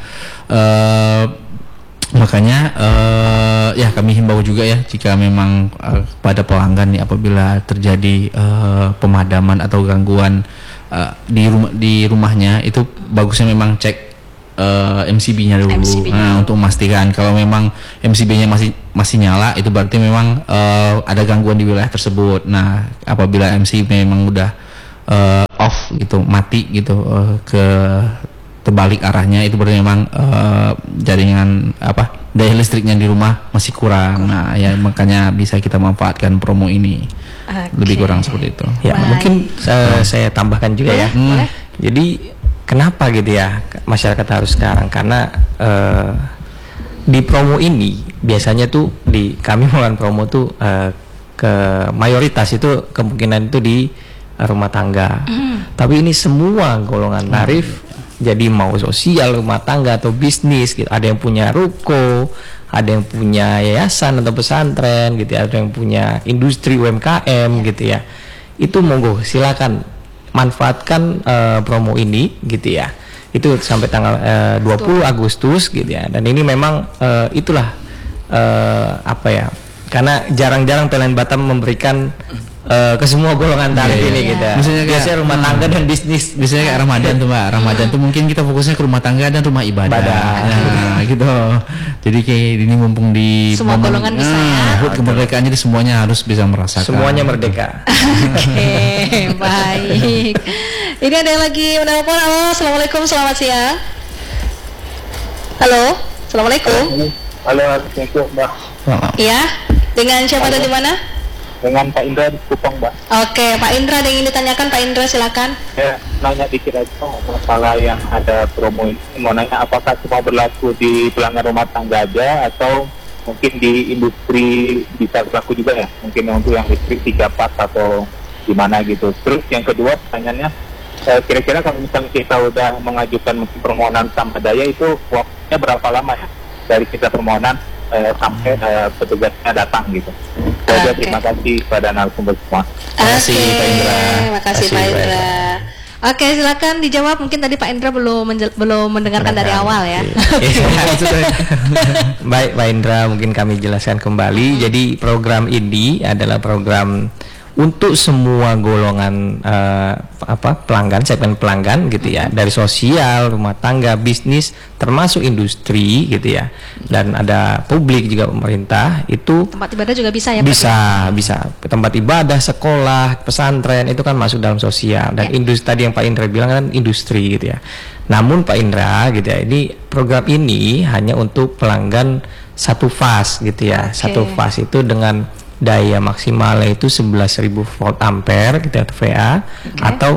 uh, makanya uh, ya kami himbau juga ya jika memang uh, pada pelanggan nih apabila terjadi uh, pemadaman atau gangguan uh, di rumah di rumahnya itu bagusnya memang cek uh, M C B-nya dulu. M C B-nya. Nah, untuk memastikan kalau memang M C B-nya masih masih nyala itu berarti memang uh, ada gangguan di wilayah tersebut. Nah, apabila M C B memang udah uh, off gitu, mati gitu uh, ke terbalik arahnya itu berarti memang uh, jaringan apa daya listriknya di rumah masih kurang. Nah, ya makanya bisa kita manfaatkan promo ini. Oke. Lebih kurang seperti itu. Ya, Baik. mungkin uh, saya tambahkan juga ya. Boleh, boleh. Jadi kenapa gitu ya masyarakat harus sekarang? Karena uh, di promo ini biasanya tuh di kami melakukan promo tuh uh, ke mayoritas itu kemungkinan itu di uh, rumah tangga. Tapi ini semua golongan tarif. Jadi mau sosial, rumah tangga atau bisnis gitu. Ada yang punya ruko, ada yang punya yayasan atau pesantren gitu ya, ada yang punya industri U M K M gitu ya. Itu monggo silakan manfaatkan uh, promo ini gitu ya. Itu sampai tanggal uh, dua puluh Agustus gitu ya. Dan ini memang uh, itulah uh, apa ya? Karena jarang-jarang P L N Batam memberikan uh, ke semua golongan tarif Iya, ini iya. gitu. Misalnya kayak- Biasanya rumah tangga dan bisnis. Biasanya kayak Ramadan tuh Mbak, Ramadan tuh mungkin kita fokusnya ke rumah tangga dan rumah ibadah. Ibadah. Nah, gitu. Jadi kayak ini mumpung di Semua momen- golongan bisa ya. Ah, H U T kemerdekaan jadi semuanya harus bisa merasakan. Semuanya merdeka. Oke, baik. Ini ada yang lagi menelpon. Halo, assalamualaikum, selamat siang. Halo, assalamualaikum. Halo, assalamualaikum Mbak. Iya, dengan siapa dan di mana? Dengan Pak Indra di Kupang Mbak. Oke, Pak Indra, ada yang ingin ditanyakan, Pak Indra silakan. Ya, nanya dikit aja masalah yang ada promo ini. Mau nanya apakah cuma berlaku di pelanggan rumah tangga aja atau mungkin di industri bisa berlaku juga ya? Mungkin untuk yang listrik tiga part atau gimana gitu. Terus yang kedua pertanyaannya, eh, kira-kira kalau misalnya kita udah mengajukan mungkin permohonan tambah daya itu waktunya berapa lama ya? Dari kita permohonan eh, sampai eh, petugasnya datang gitu. Jadi Oke. terima kasih pada narasumber semua. Terima kasih, Oke, Pak Indra. Terima kasih, Terima Pak kasih, Pak Indra. Oke, silakan dijawab. Mungkin tadi Pak Indra belum menjel- belum mendengarkan dari awal ya. Baik Pak Indra, mungkin kami jelaskan kembali. Jadi program ini adalah program untuk semua golongan eh, apa pelanggan, segmen pelanggan gitu ya, dari sosial, rumah tangga, bisnis, termasuk industri gitu ya, dan ada publik juga pemerintah itu Tempat ibadah juga bisa ya, Pak? bisa bisa tempat ibadah, sekolah, pesantren itu kan masuk dalam sosial, dan Ya. industri tadi yang Pak Indra bilang kan industri gitu ya. Namun Pak Indra gitu ya, ini program ini hanya untuk pelanggan satu fas gitu ya. Oke. Satu fas itu dengan daya maksimalnya itu sebelas ribu volt ampere gitu ya, V A, atau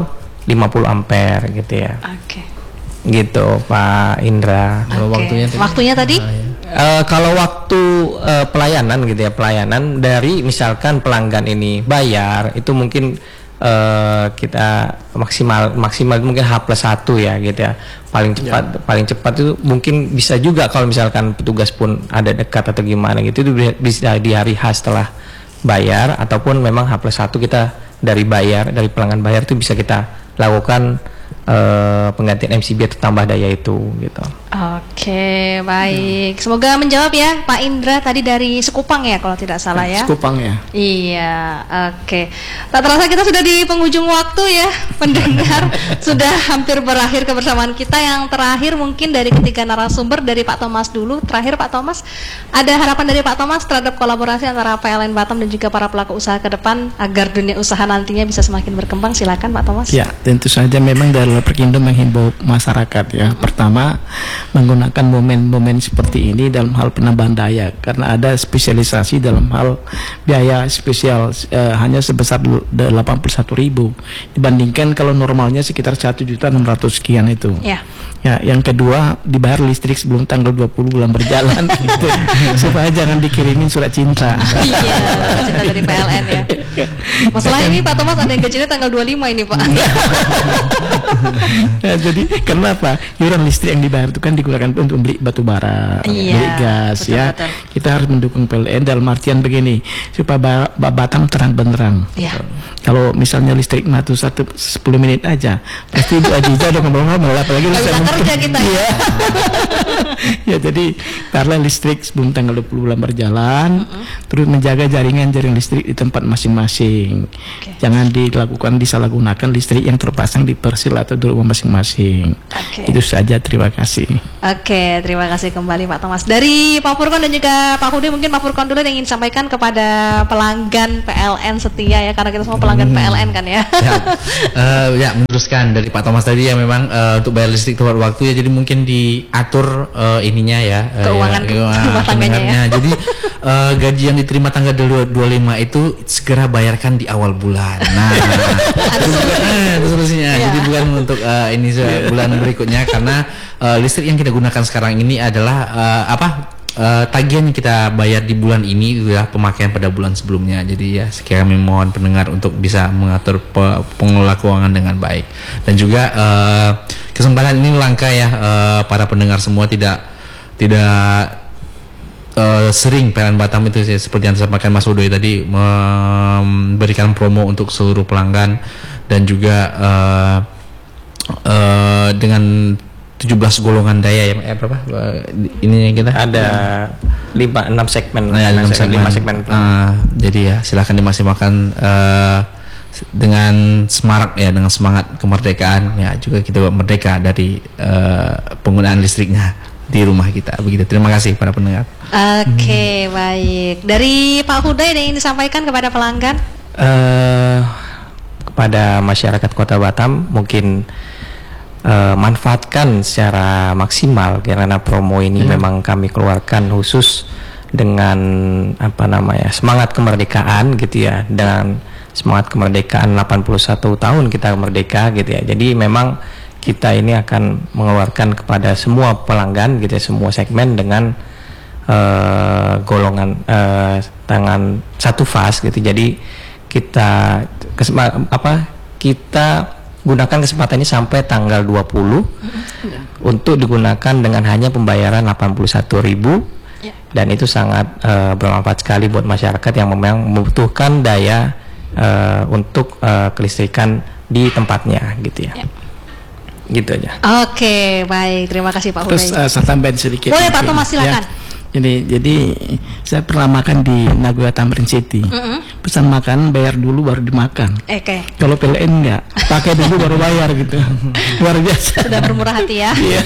lima puluh ampere gitu ya. Oke. Gitu Pak Indra. Kalau Oke. waktunya tadi? Waktunya tadi? Ah, ya. Eh, kalau waktu eh, pelayanan gitu ya, pelayanan dari misalkan pelanggan ini bayar itu mungkin eh, kita maksimal maksimal mungkin H plus satu ya gitu ya, paling cepat paling cepat itu mungkin bisa juga kalau misalkan petugas pun ada dekat atau gimana gitu, itu bi- bisa di hari H setelah bayar, ataupun memang H plus satu kita dari bayar dari pelanggan bayar itu bisa kita lakukan eh, penggantian M C B atau tambah daya itu gitu. Oke, baik. Semoga menjawab ya Pak Indra tadi dari Sekupang ya kalau tidak salah ya. Sekupang ya. Iya, oke. Tak terasa kita sudah di penghujung waktu ya, pendengar. Sudah hampir berakhir kebersamaan kita. Yang terakhir mungkin dari ketiga narasumber, dari Pak Thomas dulu. Terakhir Pak Thomas, ada harapan dari Pak Thomas terhadap kolaborasi antara P L N Batam dan juga para pelaku usaha ke depan agar dunia usaha nantinya bisa semakin berkembang. Silakan Pak Thomas. Ya, tentu saja memang dari Perkindo menghimbau masyarakat ya. Pertama, menggunakan momen-momen seperti ini dalam hal penambahan daya, karena ada spesialisasi dalam hal biaya spesial eh, hanya sebesar delapan puluh satu ribu dibandingkan kalau normalnya sekitar satu juta enam ratus sekian itu. Ya. Ya, yang kedua dibayar listrik sebelum tanggal dua puluh bulan berjalan gitu. Supaya jangan dikirimin surat cinta. Iya, cerita dari P L N ya. Masalah ini Pak Thomas ada yang gajinya tanggal dua puluh lima ini Pak. Ya, jadi kenapa iuran listrik yang dibayar itu kan digunakan untuk beli batu bara, Iya, beli gas betul, ya. betul. Kita harus mendukung P L N dalam artian begini supaya ba- ba- Batam terang benderang. Iya. Kalau misalnya listrik mati satu sepuluh menit aja, pasti Ibu Aziza udah ngomong-ngomong, apalagi Nggak bisa kerja kita. Iya. Ya, jadi karena listrik sebelum tanggal dua puluh bulan berjalan, terus menjaga jaringan jaring listrik di tempat masing-masing. Oke. Jangan dilakukan disalahgunakan listrik yang terpasang di persil atau di rumah masing-masing. Oke. Itu saja, terima kasih. Oke, terima kasih kembali Pak Thomas. Dari Pak Furkon dan juga Pak Hudi, mungkin Pak Furkon dulu yang ingin sampaikan kepada pelanggan P L N setia ya, karena kita semua pelanggan P L N kan ya. Ya, eh, ya meneruskan dari Pak Thomas tadi ya, memang eh, untuk bayar listrik tepat waktu ya, jadi mungkin diatur eh, ininya ya, eh, Keuangan ya, rumah tangganya ya. Jadi eh, gaji yang diterima tanggal dua puluh lima itu segera bayarkan di awal bulan. Nah, itu bukan, eh, itu solusinya. Ya. Jadi bukan untuk eh, ini se- bulan berikutnya, karena eh, listrik yang kita gunakan sekarang ini adalah eh, apa? Uh, tagihan yang kita bayar di bulan ini adalah pemakaian pada bulan sebelumnya. Jadi ya sekiranya kami mohon pendengar untuk bisa mengatur pe- pengelola keuangan dengan baik. Dan juga uh, kesempatan ini langka ya, uh, para pendengar semua tidak tidak uh, sering P L N Batam itu ya, seperti yang disampaikan Mas Udoy tadi, memberikan promo untuk seluruh pelanggan, dan juga uh, uh, dengan tujuh belas golongan daya ya, eh, berapa uh, ini yang kita Ada lima enam segmen, Nah, ya, lima enam segmen, segmen. lima segmen. Ah, jadi ya silakan dimaksimalkan uh, dengan semarak ya, dengan semangat kemerdekaan ya, juga kita merdeka dari uh, penggunaan listriknya di rumah kita. Begitu. Terima kasih para pendengar. Oke, baik. Dari Pak Huda ada yang ingin disampaikan kepada pelanggan? Eh, kepada masyarakat Kota Batam mungkin eh, manfaatkan secara maksimal, karena promo ini memang kami keluarkan khusus dengan apa namanya semangat kemerdekaan gitu ya, dan semangat kemerdekaan delapan puluh satu tahun kita merdeka gitu ya. Jadi memang kita ini akan mengeluarkan kepada semua pelanggan gitu ya, semua segmen dengan uh, golongan uh, tangan satu fast gitu. Jadi kita kesema, apa kita gunakan kesempatan ini sampai tanggal dua puluh untuk digunakan dengan hanya pembayaran delapan puluh satu ribu, dan itu sangat uh, bermanfaat sekali buat masyarakat yang memang membutuhkan daya uh, untuk uh, kelistrikan di tempatnya gitu ya. Gitu aja. Oke, baik. Terima kasih Pak Terus Huda. uh, saya tambahin sedikit. Boleh, Pak mungkin, Thomas, silakan. ya. Jadi, jadi saya pernah makan di Nagoya Tamrin City. Mm-mm. Pesan makan bayar dulu baru dimakan. Oke. Kalau P L N enggak, pakai dulu baru bayar gitu. Luar biasa. Sudah bermurah hati ya. Iya.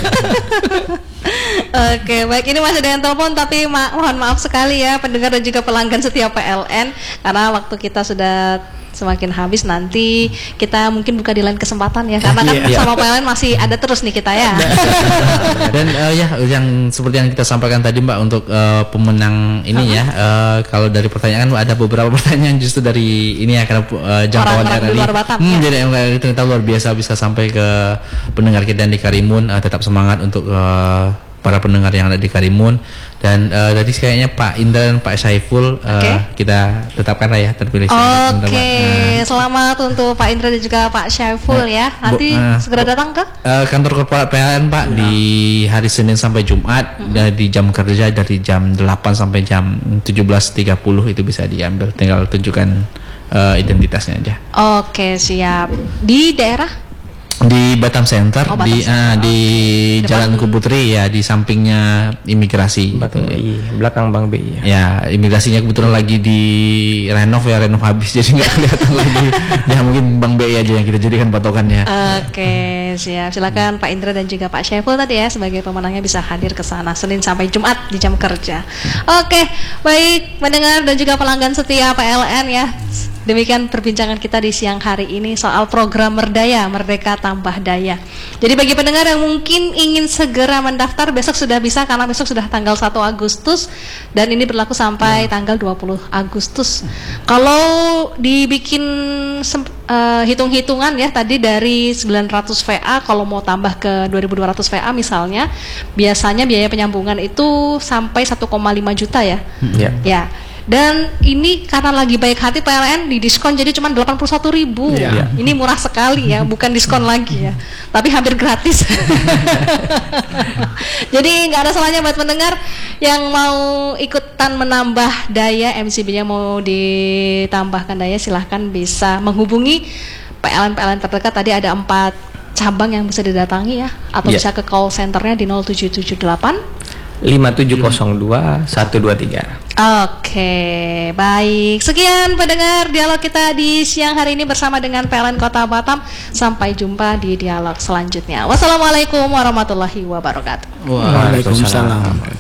Oke, baik, ini masih dengan telepon, tapi ma- mohon maaf sekali ya pendengar dan juga pelanggan setia P L N, karena waktu kita sudah semakin habis nanti kita mungkin buka di lain kesempatan ya, karena kan Iya. sama P L N masih ada terus nih kita ya. Dan uh, ya yang seperti yang kita sampaikan tadi Mbak untuk uh, pemenang ini ya, uh, kalau dari pertanyaan ada beberapa pertanyaan justru dari ini ya, karena uh, jangkauan Orang-orang di R R I. luar Batam, Hmm, ya. Jadi yang kayak gitu kita luar biasa bisa sampai ke pendengar kita yang di Karimun. Uh, tetap semangat untuk uh, para pendengar yang ada di Karimun. Dan uh, tadi kayaknya Pak Indra dan Pak Saiful uh, Oke. kita tetapkan lah ya terpilih. Oke, selamat untuk Pak Indra dan juga Pak Syaiful ya. Nanti Bu- uh, segera datang ke Uh, kantor korporat P L N Pak di hari Senin sampai Jumat, dan di jam kerja dari jam delapan sampai jam tujuh belas tiga puluh itu bisa diambil, tinggal tunjukkan uh, identitasnya aja. Oke, siap. Di daerah Di Batam Center, Oh, Batam di Center. uh, di Depan- Jalan Kuputri ya, di sampingnya imigrasi. Bang B I, belakang Bang B I ya. Ya, imigrasinya kebetulan lagi di renov ya, renov habis jadi nggak kelihatan lagi. Ya mungkin Bang B I aja yang kita jadikan patokannya. Oke, siap. Silakan Pak Indra dan juga Pak Syaiful tadi ya sebagai pemenangnya bisa hadir ke sana Senin sampai Jumat di jam kerja. Oke, baik pendengar dan juga pelanggan setia P L N ya. Demikian perbincangan kita di siang hari ini soal program Merdaya, Merdeka Tambah Daya. Jadi bagi pendengar yang mungkin ingin segera mendaftar, besok sudah bisa karena besok sudah tanggal satu Agustus dan ini berlaku sampai tanggal dua puluh Agustus. Kalau dibikin sem- eh, hitung-hitungan ya tadi dari sembilan ratus V A kalau mau tambah ke dua ribu dua ratus V A misalnya, biasanya biaya penyambungan itu sampai satu koma lima juta ya. Ya. Ya. Dan ini karena lagi baik hati P L N didiskon jadi cuma delapan puluh satu ribu. Iya. Ini murah sekali ya, bukan diskon lagi ya. Tapi hampir gratis. Jadi nggak ada salahnya buat pendengar yang mau ikutan menambah daya, M C B-nya mau ditambahkan daya, silahkan bisa menghubungi P L N P L N terdekat. Tadi ada empat cabang yang bisa didatangi ya, atau Iya. bisa ke call centernya di nol tujuh tujuh delapan lima tujuh nol dua satu dua tiga. Oke, baik. Sekian pendengar dialog kita di siang hari ini bersama dengan P L N Kota Batam. Sampai jumpa di dialog selanjutnya. Wassalamualaikum warahmatullahi wabarakatuh. Waalaikumsalam.